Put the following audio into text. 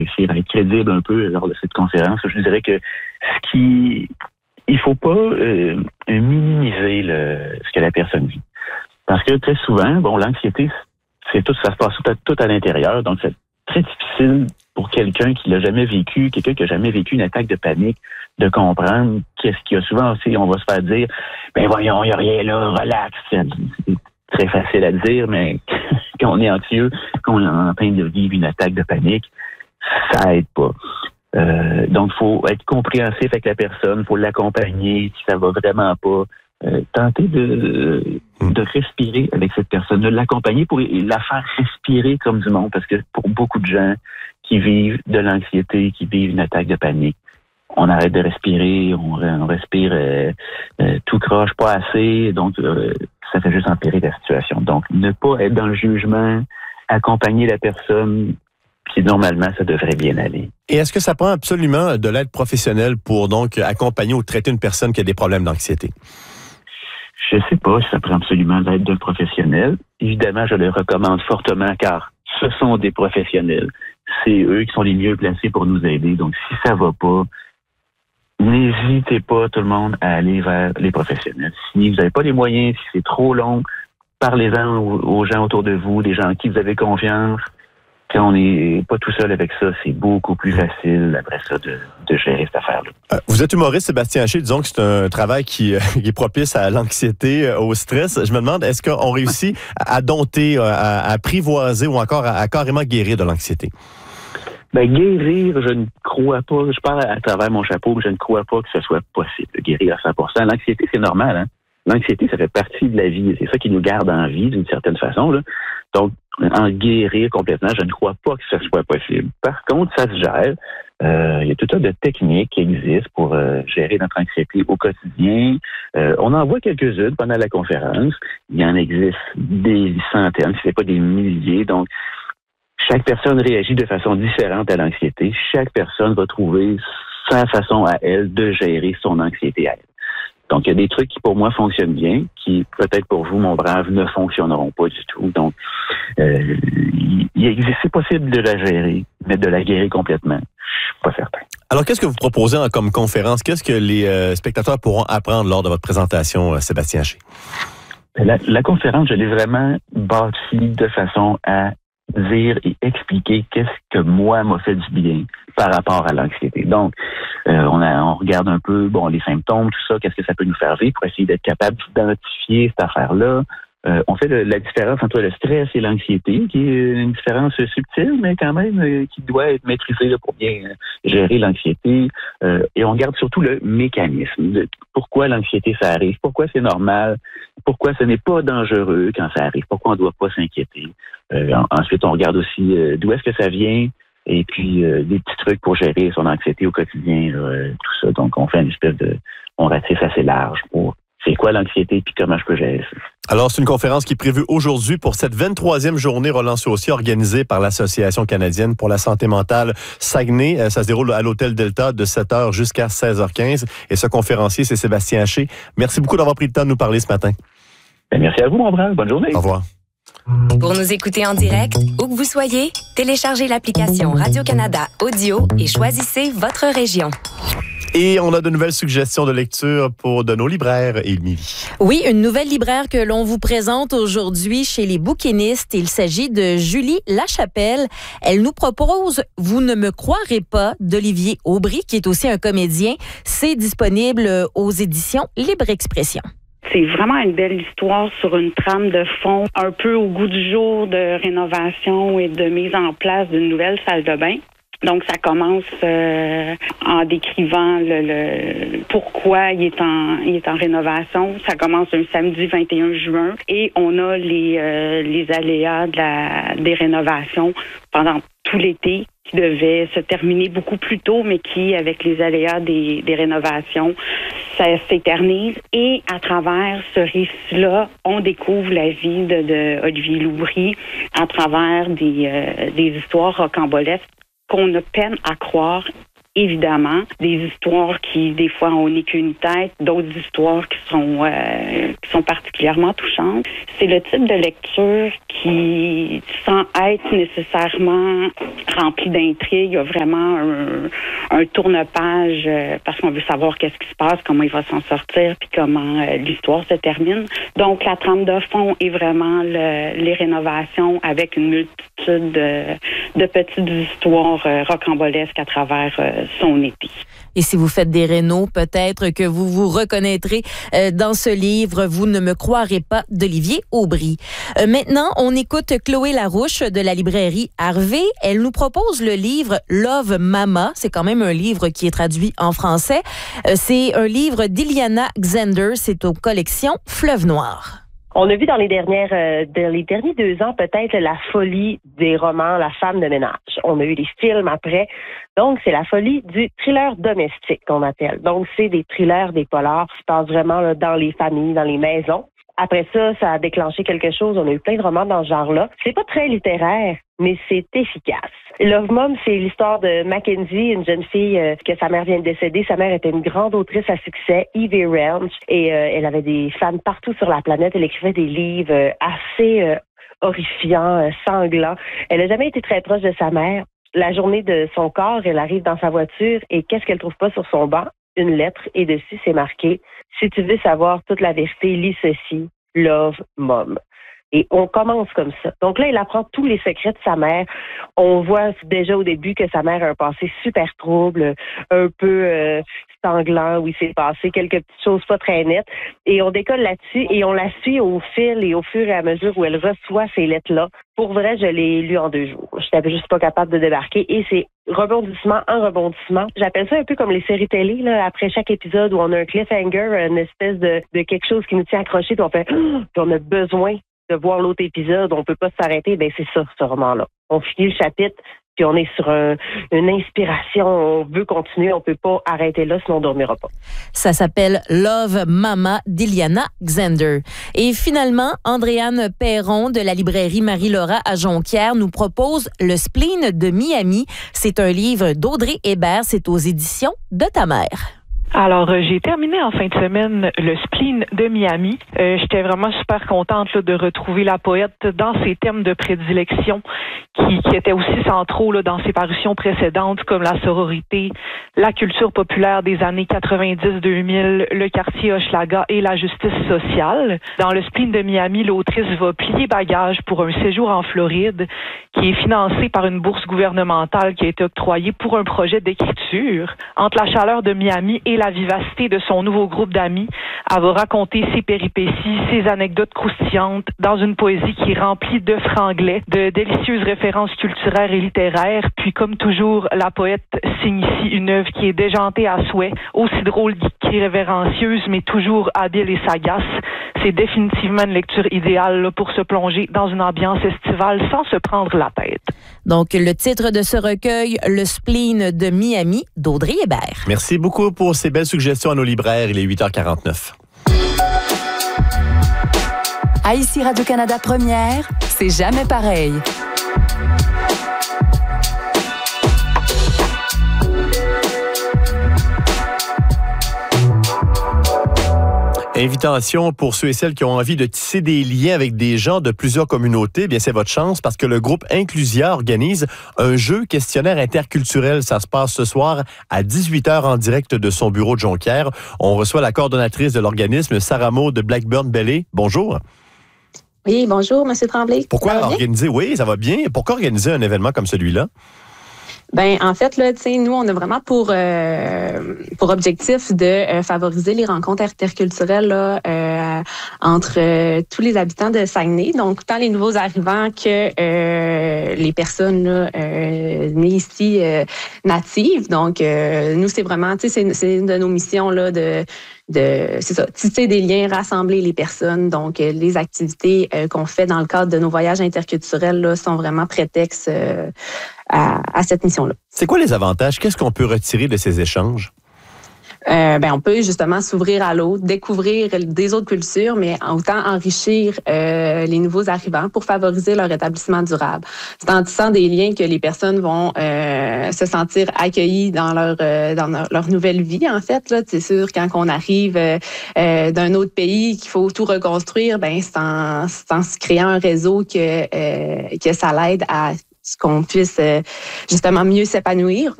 essayer d'être crédible un peu lors de cette conférence. Je dirais que il faut pas minimiser ce que la personne vit. Parce que très souvent, l'anxiété, ça se passe tout à l'intérieur, donc c'est très difficile pour quelqu'un qui l'a jamais vécu, quelqu'un qui a jamais vécu une attaque de panique, de comprendre qu'est-ce qu'il y a. Souvent aussi, on va se faire dire, ben voyons, il n'y a rien là, relax. C'est très facile à dire, mais quand on est anxieux, quand on est en train de vivre une attaque de panique, ça aide pas. Donc, il faut être compréhensif avec la personne, il faut l'accompagner si ça va vraiment pas. Tenter de respirer avec cette personne, de l'accompagner pour la faire respirer comme du monde, parce que pour beaucoup de gens qui vivent de l'anxiété, qui vivent une attaque de panique, on arrête de respirer, on respire tout croche, pas assez, donc ça fait juste empirer la situation. Donc, ne pas être dans le jugement, accompagner la personne, puis normalement, ça devrait bien aller. Et est-ce que ça prend absolument de l'aide professionnelle pour donc accompagner ou traiter une personne qui a des problèmes d'anxiété? Je sais pas si ça prend absolument l'aide d'un professionnel. Évidemment, je le recommande fortement car ce sont des professionnels. C'est eux qui sont les mieux placés pour nous aider. Donc, si ça va pas, n'hésitez pas, tout le monde, à aller vers les professionnels. Si vous n'avez pas les moyens, si c'est trop long, parlez-en aux gens autour de vous, des gens en qui vous avez confiance. Quand on n'est pas tout seul avec ça, c'est beaucoup plus facile, après ça, de gérer cette affaire-là. Vous êtes humoriste, Sébastien Haché. Disons que c'est un travail qui est propice à l'anxiété, au stress. Je me demande, est-ce qu'on réussit à dompter, à apprivoiser ou encore à carrément guérir de l'anxiété? Guérir, je ne crois pas. Je parle à travers mon chapeau, mais je ne crois pas que ce soit possible de guérir à 100%. L'anxiété, c'est normal, hein? L'anxiété, ça fait partie de la vie. C'est ça qui nous garde en vie, d'une certaine façon, là. Donc, en guérir complètement, je ne crois pas que ce soit possible. Par contre, ça se gère. Il y a tout un tas de techniques qui existent pour gérer notre anxiété au quotidien. On en voit quelques-unes pendant la conférence. Il y en existe des centaines, si ce n'est pas des milliers. Donc, chaque personne réagit de façon différente à l'anxiété. Chaque personne va trouver sa façon à elle de gérer son anxiété à elle. Donc, il y a des trucs qui, pour moi, fonctionnent bien, qui, peut-être pour vous, mon brave, ne fonctionneront pas du tout. Donc, c'est possible de la gérer, mais de la guérir complètement, je suis pas certain. Alors, qu'est-ce que vous proposez comme conférence? Qu'est-ce que les spectateurs pourront apprendre lors de votre présentation, Sébastien Haché? La conférence, je l'ai vraiment bâtie de façon à dire et expliquer qu'est-ce que moi m'a fait du bien par rapport à l'anxiété. Donc, on regarde un peu, les symptômes, tout ça, qu'est-ce que ça peut nous faire vivre pour essayer d'être capable d'identifier cette affaire-là. On fait la différence entre le stress et l'anxiété, qui est une différence subtile, mais quand même qui doit être maîtrisée là, pour bien gérer l'anxiété. Et on regarde surtout le mécanisme. Pourquoi l'anxiété, ça arrive? Pourquoi c'est normal? Pourquoi ce n'est pas dangereux quand ça arrive? Pourquoi on ne doit pas s'inquiéter? Ensuite, on regarde aussi d'où est-ce que ça vient et puis des petits trucs pour gérer son anxiété au quotidien, tout ça. Donc, on fait une espèce on ratisse assez large pour c'est quoi l'anxiété et comment je peux gérer ça. Alors, c'est une conférence qui est prévue aujourd'hui pour cette 23e journée Relance-toi aussi organisée par l'Association canadienne pour la santé mentale Saguenay. Ça se déroule à l'Hôtel Delta de 7h jusqu'à 16h15. Et ce conférencier, c'est Sébastien Haché. Merci beaucoup d'avoir pris le temps de nous parler ce matin. Merci à vous, mon brave. Bonne journée. Au revoir. Pour nous écouter en direct, où que vous soyez, téléchargez l'application Radio-Canada Audio et choisissez votre région. Et on a de nouvelles suggestions de lecture de nos libraires, Émilie. Oui, une nouvelle libraire que l'on vous présente aujourd'hui chez les bouquinistes. Il s'agit de Julie Lachapelle. Elle nous propose « Vous ne me croirez pas » d'Olivier Aubry, qui est aussi un comédien. C'est disponible aux éditions Libre Expression. C'est vraiment une belle histoire sur une trame de fond, un peu au goût du jour de rénovation et de mise en place d'une nouvelle salle de bain. Donc, ça commence en décrivant le pourquoi il est en rénovation. Ça commence un samedi 21 juin et on a les aléas des rénovations pendant tout l'été qui devaient se terminer beaucoup plus tôt, mais qui, avec les aléas des rénovations, ça s'éternise. Et à travers ce récit-là, on découvre la vie de Olivier Aubry à travers des histoires rocambolesques qu'on a peine à croire évidemment, des histoires qui, des fois, ont ni queue ni tête, d'autres histoires qui sont particulièrement touchantes. C'est le type de lecture qui, sans être nécessairement rempli d'intrigue, a vraiment un tourne-page parce qu'on veut savoir qu'est-ce qui se passe, comment il va s'en sortir, puis comment l'histoire se termine. Donc, la trame de fond est vraiment les rénovations avec une multitude de petites histoires rocambolesques à travers son épi. Et si vous faites des rénaux, peut-être que vous vous reconnaîtrez dans ce livre « Vous ne me croirez pas » d'Olivier Aubry. Maintenant, on écoute Chloé Larouche de la librairie Harvey. Elle nous propose le livre « Love Mama ». C'est quand même un livre qui est traduit en français. C'est un livre d'Iliana Xander. C'est aux collections Fleuve Noir. On a vu dans les derniers 2 ans peut-être la folie des romans La femme de ménage. On a eu les films après. Donc, c'est la folie du thriller domestique qu'on appelle. Donc, c'est des thrillers, des polars qui se passent vraiment là, dans les familles, dans les maisons. Après ça, ça a déclenché quelque chose. On a eu plein de romans dans ce genre-là. C'est pas très littéraire, mais c'est efficace. Love Mom, c'est l'histoire de Mackenzie, une jeune fille que sa mère vient de décéder. Sa mère était une grande autrice à succès, Evie Ranch, et elle avait des fans partout sur la planète. Elle écrivait des livres assez horrifiants, sanglants. Elle n'a jamais été très proche de sa mère. La journée de son corps, elle arrive dans sa voiture et qu'est-ce qu'elle trouve pas sur son banc? Une lettre et dessus, c'est marqué « Si tu veux savoir toute la vérité, lis ceci, Love Mom ». Et on commence comme ça. Donc là, il apprend tous les secrets de sa mère. On voit déjà au début que sa mère a un passé super trouble, un peu sanglant, où il s'est passé quelques petites choses pas très nettes. Et on décolle là-dessus et on la suit au fil et au fur et à mesure où elle reçoit ces lettres-là. Pour vrai, je l'ai lu en 2 jours. Je n'étais juste pas capable de débarquer et c'est rebondissement en rebondissement. J'appelle ça un peu comme les séries télé, là, après chaque épisode où on a un cliffhanger, une espèce de quelque chose qui nous tient accrochés, puis on fait puis on a besoin de voir l'autre épisode, on peut pas s'arrêter. Ben c'est ça, ce roman-là. On finit le chapitre, puis on est sur une inspiration, on veut continuer, on peut pas arrêter là, sinon on dormira pas. Ça s'appelle Love Mama d'Iliana Xander. Et finalement, Andréane Perron de la librairie Marie-Laura à Jonquière nous propose Le spleen de Miami. C'est un livre d'Audrey Hébert, c'est aux éditions de ta mère. Alors, j'ai terminé en fin de semaine Le spleen de Miami. J'étais vraiment super contente là, de retrouver la poète dans ses thèmes de prédilection qui étaient aussi centraux là, dans ses parutions précédentes comme la sororité, la culture populaire des années 90-2000, le quartier Hochelaga et la justice sociale. Dans Le spleen de Miami, l'autrice va plier bagage pour un séjour en Floride qui est financé par une bourse gouvernementale qui a été octroyée pour un projet d'écriture. Entre la chaleur de Miami et la vivacité de son nouveau groupe d'amis, elle va raconter ses péripéties, ses anecdotes croustillantes dans une poésie qui est remplie de franglais, de délicieuses références culturelles et littéraires. Puis, comme toujours, la poète signe ici une œuvre qui est déjantée à souhait, aussi drôle qu'irrévérencieuse, mais toujours habile et sagace. C'est définitivement une lecture idéale là, pour se plonger dans une ambiance estivale sans se prendre la tête. Donc, le titre de ce recueil, Le spleen de Miami, d'Audrey Hébert. Merci beaucoup pour ces belles suggestions à nos libraires. Il est 8h49. À ici Radio-Canada Première, c'est jamais pareil. Invitation pour ceux et celles qui ont envie de tisser des liens avec des gens de plusieurs communautés. Bien, c'est votre chance parce que le groupe Inclusia organise un jeu questionnaire interculturel. Ça se passe ce soir à 18h en direct de son bureau de Jonquière. On reçoit la coordonnatrice de l'organisme, Sarah Maud de Blackburn Bellé. Bonjour. Oui, bonjour, M. Tremblay. Pourquoi organiser? Oui, ça va bien. Pourquoi organiser un événement comme celui-là? Ben en fait là, tu sais, nous on a vraiment pour objectif de favoriser les rencontres interculturelles là, entre tous les habitants de Saguenay, donc tant les nouveaux arrivants que les personnes là, nées ici natives. Donc nous c'est vraiment, tu sais, c'est une de nos missions là c'est ça, tisser des liens, rassembler les personnes. Donc, les activités qu'on fait dans le cadre de nos voyages interculturels là, sont vraiment prétextes à cette mission-là. C'est quoi les avantages? Qu'est-ce qu'on peut retirer de ces échanges? on peut justement s'ouvrir à l'autre, découvrir des autres cultures, mais autant enrichir les nouveaux arrivants pour favoriser leur établissement durable. C'est en tissant des liens que les personnes vont se sentir accueillies dans leur nouvelle vie, en fait. Là, c'est sûr, quand on arrive d'un autre pays qu'il faut tout reconstruire, c'est en se créant un réseau que ça l'aide à ce qu'on puisse justement mieux s'épanouir.